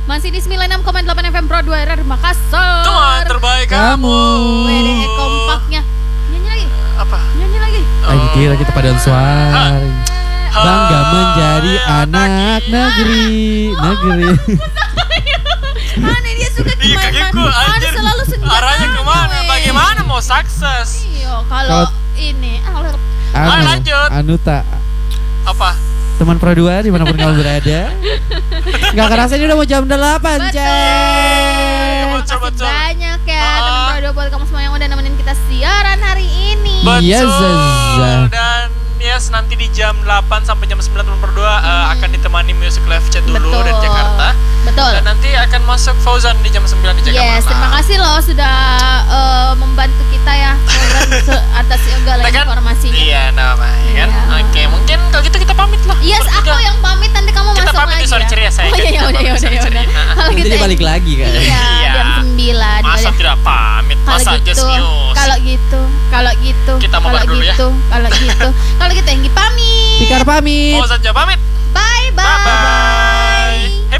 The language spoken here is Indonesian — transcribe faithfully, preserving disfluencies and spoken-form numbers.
Masih di sembilan puluh enam koma delapan F M Pro dua R R Makassar. Teman terbaik kamu. Wede kompaknya. Nyanyi lagi. Apa? Nyanyi lagi. Lagi kira kita paduan suara. Bangga menjadi anak negeri, negeri. Aneh dia suka Iya kemana-mana. kakiku Aneh anjir. selalu senja. Arahnya kemana? Weh. Bagaimana mau sukses? Iya kalau Kalau- ini. Ayo, Anu, lanjut. Anuta, Apa? teman Pro dua dimanapun kamu berada. Gak kerasa ini udah mau jam delapan, Betul. Cek. Bocor, Makasih bocor. banyak ya Ah. teman Pro dua buat kamu semua yang udah nemenin kita siaran hari ini. Iya, Betul. Zaza. Dan yes, nanti di jam delapan sampai jam sembilan teman berdua uh, akan ditemani Music Live Chat dulu Betul. dari Jakarta. Betul. Dan nanti akan masuk Fauzan di jam sembilan di Jakarta. Yes, terima kasih loh sudah uh, membantu kita ya ngobrol atas segala Kan? informasinya. Iya, namanya kan. Iya. Oke, mungkin kalau gitu kita pamit lah. Yes, Bertiga. aku yang pamit nanti kamu Kita masuk pamit lagi di sore ya. ceria, saya. Oh iya, Kita ya udah, pamit ya di udah, sore ya udah. ceria. Kalau Nanti gitu dia ya- balik lagi kan. Iya, Iya. jam sembilan. Masa Yaudah. tidak pamit? Kalau Masa gitu, just news? kalau gitu, kalau gitu, Kita mau kalau bar dulu ya. gitu, kalau gitu, kalau gitu Enggi pamit. Tikar pamit. Fauzan juga pamit. Bye bye. Bye-bye.